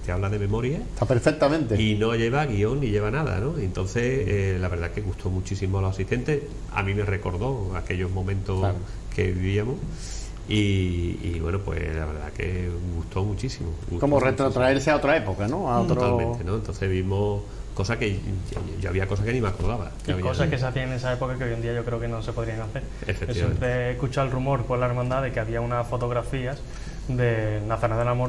te habla de memoria. Está perfectamente. Y no lleva guión ni lleva nada, ¿no? Entonces, la verdad que gustó muchísimo a los asistentes. A mí me recordó aquellos momentos que vivíamos. Y bueno, pues la verdad que gustó muchísimo. Como retrotraerse a otra época, ¿no? A otro... Totalmente, ¿no? Entonces vimos cosas que yo había cosas que ni me acordaba. Cosas que se hacían en esa época que hoy en día yo creo que no se podrían hacer. Yo siempre he escuchado el rumor por la hermandad de que había unas fotografías de Nazareno del Amor